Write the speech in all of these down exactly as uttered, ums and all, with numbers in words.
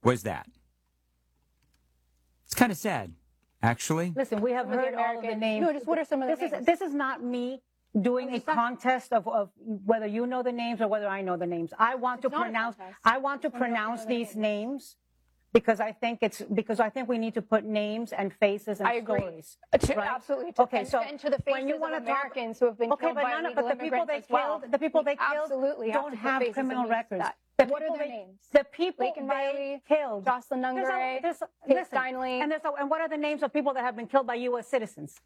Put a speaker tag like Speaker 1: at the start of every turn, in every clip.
Speaker 1: was that. It's kind of sad, actually.
Speaker 2: Listen, we have
Speaker 3: Some of the
Speaker 2: heard all of the
Speaker 3: American-
Speaker 2: names.
Speaker 3: No, just what are some of the
Speaker 2: this
Speaker 3: names?
Speaker 2: Is, this is not me doing a
Speaker 3: It's not-
Speaker 2: contest of, of whether you know the names or whether I know the names. I want
Speaker 3: It's
Speaker 2: to
Speaker 3: not a
Speaker 2: pronounce.
Speaker 3: contest.
Speaker 2: I want to
Speaker 3: It's whether you know
Speaker 2: pronounce
Speaker 3: the
Speaker 2: these
Speaker 3: names.
Speaker 2: names because I think it's because I think we need to put names and faces and
Speaker 3: I agree.
Speaker 2: stories.
Speaker 3: To-
Speaker 2: right?
Speaker 3: Absolutely. To,
Speaker 2: Okay,
Speaker 3: and,
Speaker 2: so
Speaker 3: and to the faces
Speaker 2: when you
Speaker 3: of
Speaker 2: wanna talk-
Speaker 3: Americans who have been
Speaker 2: Okay,
Speaker 3: killed
Speaker 2: but
Speaker 3: by
Speaker 2: none of,
Speaker 3: illegal
Speaker 2: but the people
Speaker 3: immigrants
Speaker 2: they
Speaker 3: as well.
Speaker 2: killed, the people
Speaker 3: We
Speaker 2: they killed
Speaker 3: absolutely have
Speaker 2: don't
Speaker 3: to put
Speaker 2: have
Speaker 3: faces
Speaker 2: criminal
Speaker 3: and names to
Speaker 2: records.
Speaker 3: that.
Speaker 2: The
Speaker 3: What are
Speaker 2: people
Speaker 3: their
Speaker 2: they-
Speaker 3: names?
Speaker 2: The people
Speaker 3: Laken
Speaker 2: they
Speaker 3: Riley,
Speaker 2: killed.
Speaker 3: Jocelyn
Speaker 2: There's a-
Speaker 3: Nungare,
Speaker 2: there's a-
Speaker 3: Kate
Speaker 2: listen,
Speaker 3: Steinle.
Speaker 2: And, there's a, and what are the names of people that have been killed by U S citizens?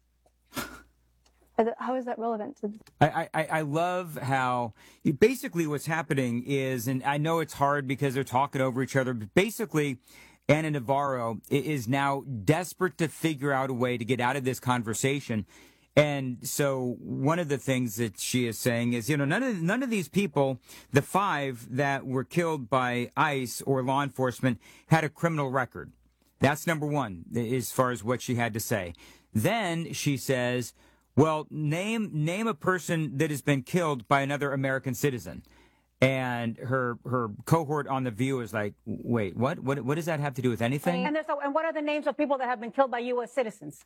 Speaker 3: How is that relevant to?
Speaker 1: I, I, I love how basically what's happening is, and I know it's hard because they're talking over each other, but basically Ana Navarro is now desperate to figure out a way to get out of this conversation. And so one of the things that she is saying is, you know, none of none of these people, the five that were killed by ICE or law enforcement, had a criminal record. That's number one, as far as what she had to say. Then she says, well, name name a person that has been killed by another American citizen. And her her cohort on The View is like, wait, what? What what does that have to do with anything?
Speaker 2: And, there's a, and what are the names of people that have been killed by U S citizens?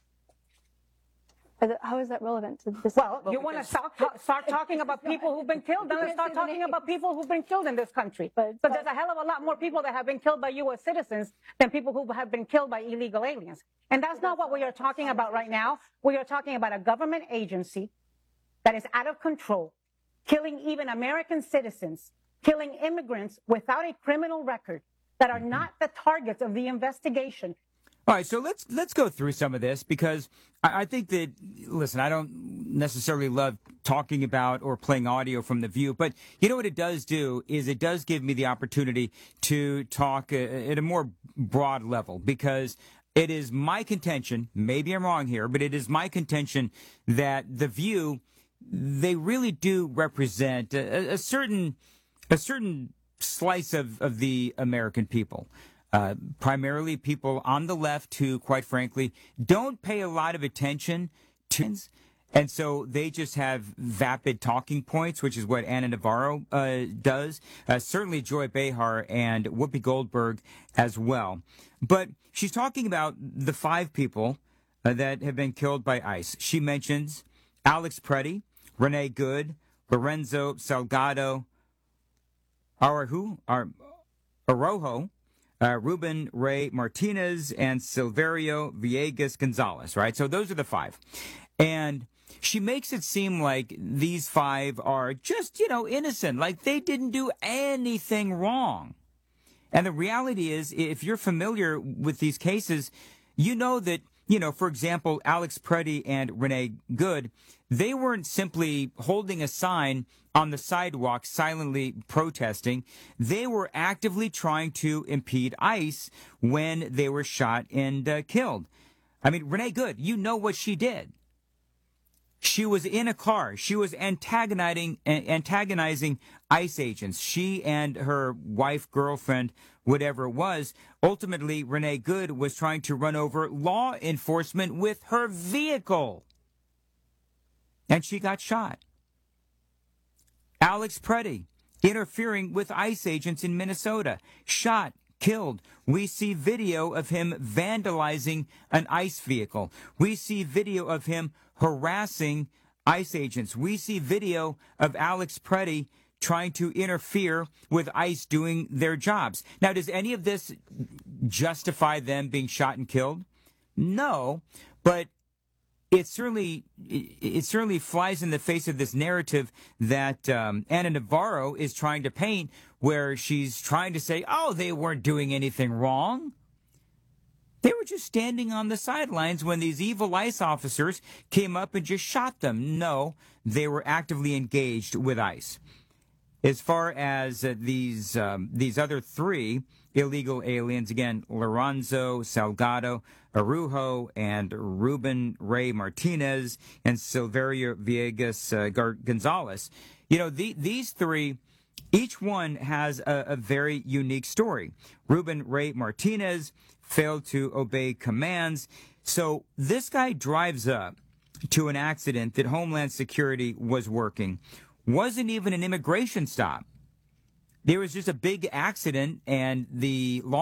Speaker 3: How is that relevant to this?
Speaker 2: Well, you want to start, start talking about people who've been killed, then let's start talking about people who've been killed in this country. But, but there's a hell of a lot more people that have been killed by U S citizens than people who have been killed by illegal aliens. And that's not what we are talking about right now. We are talking about a government agency that is out of control, killing even American citizens, killing immigrants without a criminal record that are not the targets of the investigation.
Speaker 1: All right, so let's let's go through some of this because I, I think that, listen, I don't necessarily love talking about or playing audio from The View, but you know what it does do is it does give me the opportunity to talk uh, at a more broad level because it is my contention, maybe I'm wrong here, but it is my contention that The View, they really do represent a, a certain a certain slice of, of the American people. Uh, primarily people on the left who, quite frankly, don't pay a lot of attention to, and so they just have vapid talking points, which is what Ana Navarro uh, does. Uh, certainly Joy Behar and Whoopi Goldberg as well. But she's talking about the five people uh, that have been killed by ICE. She mentions Alex Preddy, Renee Good, Lorenzo Salgado, Arahu, Ar- Arojo, Uh, Ruben Ray Martinez, and Silverio Villegas Gonzalez, right? So those are the five. And she makes it seem like these five are just, you know, innocent, like they didn't do anything wrong. And the reality is, if you're familiar with these cases, you know that, you know, for example, Alex Preddy and Renee Good, they weren't simply holding a sign on the sidewalk silently protesting. They were actively trying to impede ICE when they were shot and uh, killed. I mean, Renee Good, you know what she did. She was in a car. She was antagonizing antagonizing ICE agents. She and her wife, girlfriend, whatever it was. Ultimately, Renee Good was trying to run over law enforcement with her vehicle. And she got shot. Alex Preddy interfering with ICE agents in Minnesota. Shot, killed. We see video of him vandalizing an ICE vehicle. We see video of him harassing ICE agents. We see video of Alex Preddy trying to interfere with ICE doing their jobs. Now, does any of this justify them being shot and killed? No, but it certainly it certainly flies in the face of this narrative that um, Ana Navarro is trying to paint, where she's trying to say, oh, they weren't doing anything wrong. They were just standing on the sidelines when these evil ICE officers came up and just shot them. No, they were actively engaged with ICE. As far as uh, these um, these other three illegal aliens, again, Lorenzo Salgado, Arujo, and Ruben Ray Martinez, and Silverio Villegas uh, Gar- Gonzalez, you know, the, these three, each one has a, a very unique story. Ruben Ray Martinez failed to obey commands. So this guy drives up to an accident that Homeland Security was working. Wasn't even an immigration stop. There was just a big accident, and the law